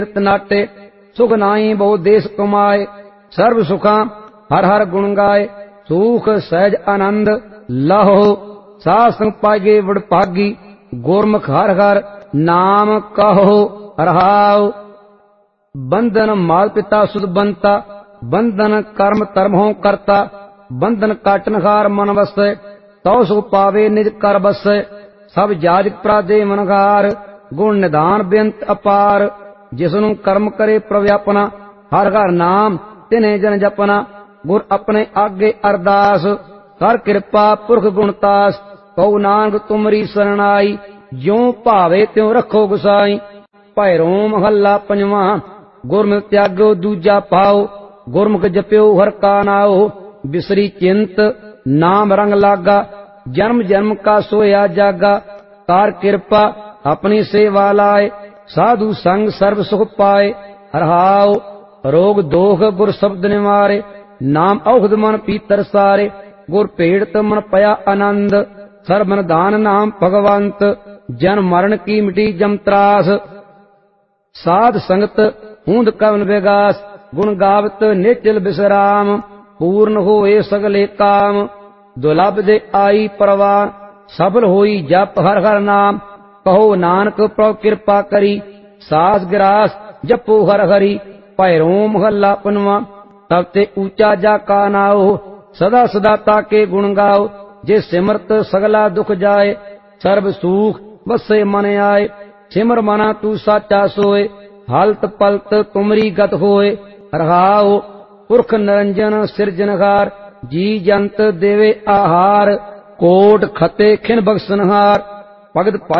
नाटे सुख नाई बहु देश कमाए सर्व सुखा हर हर गुण गाए सुख सहज आनंद लहो साध संग पागे वडभागी गुरमुख हर हर नाम कहो रहाओ। बंधन माल पिता सुध बनता बंधन कर्म धर्म हो करता बंधन काटनहार मन वसै तौ सुख पावे निज कर बसै सब जाज प्रादे मनगार गुण निधान बेअंत अपार जिसनु कर्म करे प्रव्यापना हर हर नाम तिन्हे जन जपना गुर अपने आगे अरदास कर कृपा पुरख गुणतास कौ नानक तुमरी शरणाई ज्यों भावे त्यों रखो गुसाई। भैरो महला पंजवा गुरमुख त्यागो दूजा पाओ गुरमुख जप्यो हर का नाओ बिसरी चिंत नाम रंग लागा जन्म जन्म का सोया जागा कार कृपा अपनी सेवा लाए साधु संग सर्व सुख पाए रहाओ। रोग दोख गुर शब्द निवारे नाम औषध मन पीतर सारे गुर पेड़त मन पया आनंद सर्वन दान नाम भगवंत जन मरण की मिटी जम त्रास साध संगत हूंद कवन विगास गुण गावत निचल विश्राम पूर्ण होए सगले काम दुलभ दे आई परवान सफल होई जप हर हर नाम कहो नानक प्रभु कृपा करी सास गिरास जपो हर हरि। भैरो महला पंजवा तब ते ऊंचा जा का नाओ सदा सदा ताके गुण गाओ जे सिमरत सगला दुख जाए सर्व सुख बसे मन आए सिमर मना तू साचा सोए हालत पलत तुमरी गत होए रहाओ। पुरख निरंजन सिरजनहार जी जंत देवे आहार कोट खते खिन बख्शनहार भगत